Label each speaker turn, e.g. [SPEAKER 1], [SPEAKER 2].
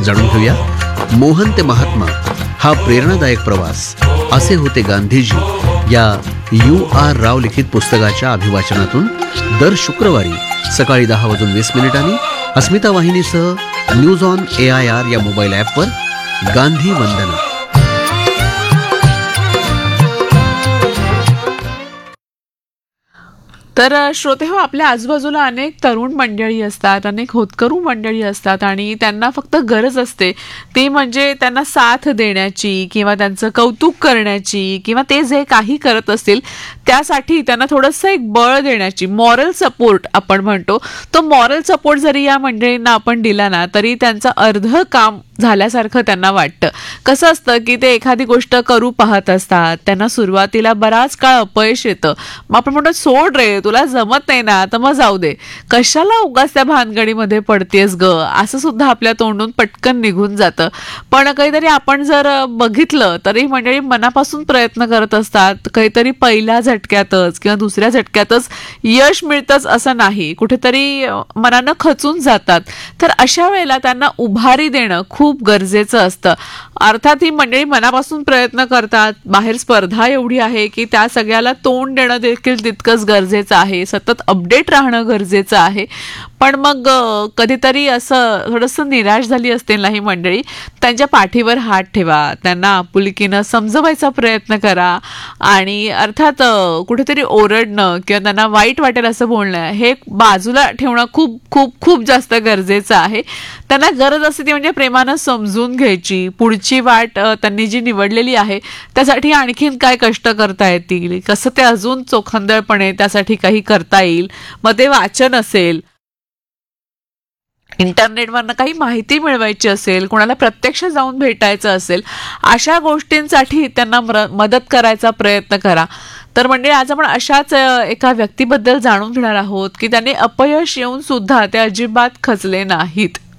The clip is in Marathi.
[SPEAKER 1] जाणून घेऊया मोहन ते महात्मा हा प्रेरणादायक प्रवास. असे होते गांधीजी या U.R. राव लिखित पुस्तकाच्या अभिवाचनातून दर शुक्रवारी सकाळी 10:20 अस्मिता वाहिनीसह न्यूज ऑन AIR या मोबाईल ॲपवर गांधी वंदना.
[SPEAKER 2] तर श्रोते हो, आपल्या आजूबाजूला अनेक तरुण मंडळी असतात, अनेक होतकरू मंडळी असतात आणि त्यांना फक्त गरज असते ती म्हणजे त्यांना साथ देण्याची किंवा त्यांचं कौतुक करण्याची किंवा ते जे काही करत असतील त्यासाठी त्यांना थोडंसं एक बळ देण्याची, मॉरल सपोर्ट आपण म्हणतो. तो मॉरल सपोर्ट जरी या मंडळींना आपण दिला ना तरी त्यांचं अर्ध काम झाल्यासारखं त्यांना वाटतं. कसं असतं की ते एखादी गोष्ट करू पाहत असतात, त्यांना सुरुवातीला बराच काळ अपयश येतं, मग आपण म्हणतो सोड रे, तुला जमत नाही ना, तर मग जाऊ दे, कशाला उगाच त्या भानगडीमध्ये पडतेस ग, असं सुद्धा आपल्या तोंडून पटकन निघून जातं. पण काहीतरी आपण जर बघितलं तरी मंडळी मनापासून प्रयत्न करत असतात. काहीतरी पहिल्या झटक्यातच किंवा दुसऱ्या झटक्यातच यश मिळतंच असं नाही, कुठेतरी मनानं खचून जातात. तर अशा वेळेला त्यांना उभारी देणं खूप गरजेचं असतं. अर्थात ही मंडळी मनापासून प्रयत्न करतात, बाहेर स्पर्धा एवढी आहे की त्या सगळ्याला तोंड देणं देखील तितकंच गरजेचं आहे, सतत अपडेट राहणं गरजेचं आहे. पण मग कधीतरी असं थोडंसं निराश झाली असते ना ही मंडळी, त्यांच्या पाठीवर हात ठेवा, त्यांना आपुलकीनं समजवायचा प्रयत्न करा आणि अर्थात कुठेतरी ओरडणं किंवा त्यांना वाईट वाटेल असं बोलणं हे बाजूला ठेवणं खूप खूप खूप जास्त गरजेचं आहे. त्यांना गरज असते ती म्हणजे प्रेमानं समजून घ्यायची, पुढची वाट त्यांनी जी निवडलेली आहे त्यासाठी आणखीन काय कष्ट करता येतील, कसं ते अजून चोखंदळपणे त्यासाठी काही करता येईल. मग ते वाचन असेल, इंटरनेटवरनं काही माहिती मिळवायची असेल, कोणाला प्रत्यक्ष जाऊन भेटायचं असेल, अशा गोष्टींसाठी त्यांना मदत करायचा प्रयत्न करा. तर म्हणजे आज आपण अशाच एका व्यक्तीबद्दल जाणून घेणार आहोत की त्यांनी अपयश येऊन सुद्धा ते अजिबात खचले नाहीत.